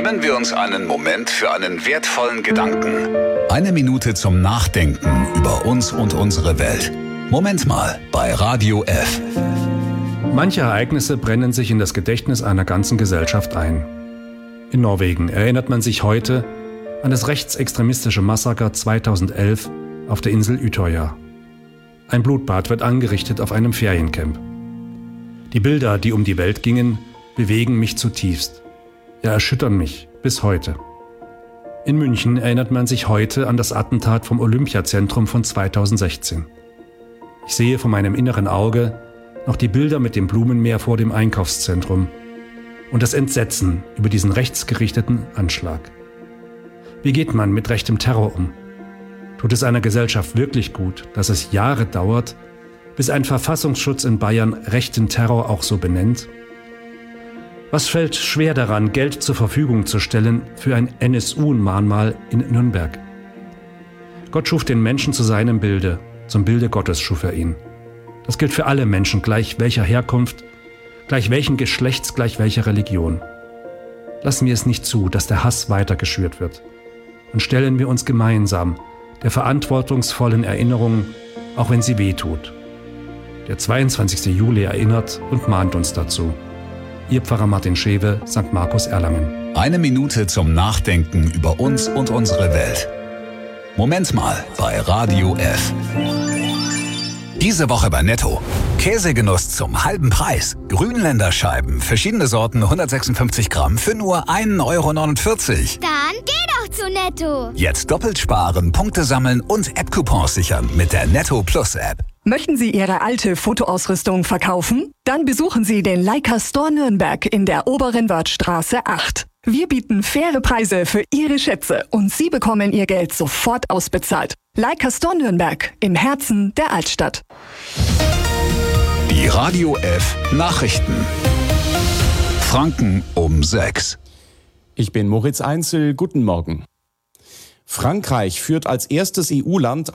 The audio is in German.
Nehmen wir uns einen Moment für einen wertvollen Gedanken. Eine Minute zum Nachdenken über uns und unsere Welt. Moment mal bei Radio F. Manche Ereignisse brennen sich in das Gedächtnis einer ganzen Gesellschaft ein. In Norwegen erinnert man sich heute an das rechtsextremistische Massaker 2011 auf der Insel Utøya. Ein Blutbad wird angerichtet auf einem Feriencamp. Die Bilder, die um die Welt gingen, bewegen mich zutiefst. Ja, erschüttern mich bis heute. In München erinnert man sich heute an das Attentat vom Olympiazentrum von 2016. Ich sehe vor meinem inneren Auge noch die Bilder mit dem Blumenmeer vor dem Einkaufszentrum und das Entsetzen über diesen rechtsgerichteten Anschlag. Wie geht man mit rechtem Terror um? Tut es einer Gesellschaft wirklich gut, dass es Jahre dauert, bis ein Verfassungsschutz in Bayern rechten Terror auch so benennt? Was fällt schwer daran, Geld zur Verfügung zu stellen für ein NSU-Mahnmal in Nürnberg? Gott schuf den Menschen zu seinem Bilde, zum Bilde Gottes schuf er ihn. Das gilt für alle Menschen, gleich welcher Herkunft, gleich welchen Geschlechts, gleich welcher Religion. Lassen wir es nicht zu, dass der Hass weiter geschürt wird. Und stellen wir uns gemeinsam der verantwortungsvollen Erinnerung, auch wenn sie wehtut. Der 22. Juli erinnert und mahnt uns dazu. Ihr Pfarrer Martin Schewe, St. Markus Erlangen. Eine Minute zum Nachdenken über uns und unsere Welt. Moment mal bei Radio F. Diese Woche bei Netto. Käsegenuss zum halben Preis. Grünländerscheiben, verschiedene Sorten, 156 Gramm für nur 1,49 €. Dann geh doch zu Netto. Jetzt doppelt sparen, Punkte sammeln und App-Coupons sichern mit der Netto Plus App. Möchten Sie Ihre alte Fotoausrüstung verkaufen? Dann besuchen Sie den Leica Store Nürnberg in der Oberen Wörthstraße 8. Wir bieten faire Preise für Ihre Schätze und Sie bekommen Ihr Geld sofort ausbezahlt. Leica Store Nürnberg im Herzen der Altstadt. Die Radio F Nachrichten. Franken um 6. Ich bin Moritz Einzel. Guten Morgen. Frankreich führt als erstes EU-Land